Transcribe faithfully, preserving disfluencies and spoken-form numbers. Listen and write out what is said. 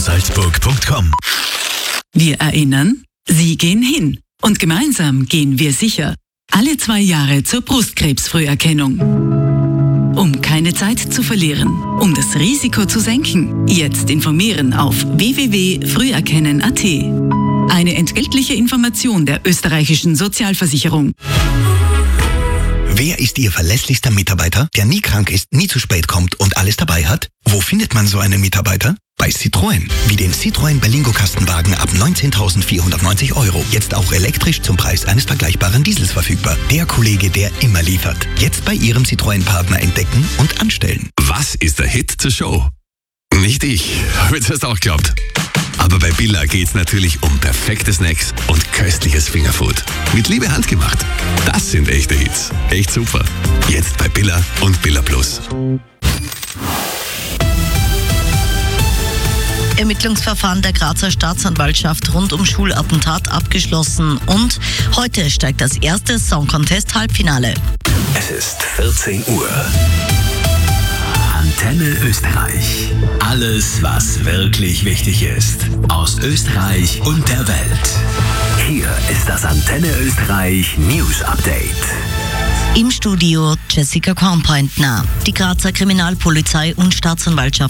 salzburg punkt com. Wir erinnern, Sie gehen hin. Und gemeinsam gehen wir sicher. Alle zwei Jahre zur Brustkrebsfrüherkennung. Um keine Zeit zu verlieren, um das Risiko zu senken, jetzt informieren auf w w w punkt früherkennen punkt a t. Eine entgeltliche Information der österreichischen Sozialversicherung. Wer ist Ihr verlässlichster Mitarbeiter, der nie krank ist, nie zu spät kommt und alles dabei hat? Wo findet man so einen Mitarbeiter? Bei Citroën. Wie den Citroën Berlingo Kastenwagen ab neunzehntausendvierhundertneunzig Euro. Jetzt auch elektrisch zum Preis eines vergleichbaren Diesels verfügbar. Der Kollege, der immer liefert. Jetzt bei Ihrem Citroën-Partner entdecken und anstellen. Was ist der Hit zur Show? Nicht ich. Habe ich das auch geglaubt. Aber bei Billa geht's natürlich um perfekte Snacks und köstliches Fingerfood. Mit Liebe handgemacht. Das sind echte Hits. Echt super. Jetzt bei Billa und Billa Plus. Ermittlungsverfahren der Grazer Staatsanwaltschaft rund um Schulattentat abgeschlossen und heute steigt das erste Song Contest Halbfinale. Es ist vierzehn Uhr. Antenne Österreich. Alles, was wirklich wichtig ist. Aus Österreich und der Welt. Hier ist das Antenne Österreich News Update. Im Studio Jessica Kornpointner. Die Grazer Kriminalpolizei und Staatsanwaltschaft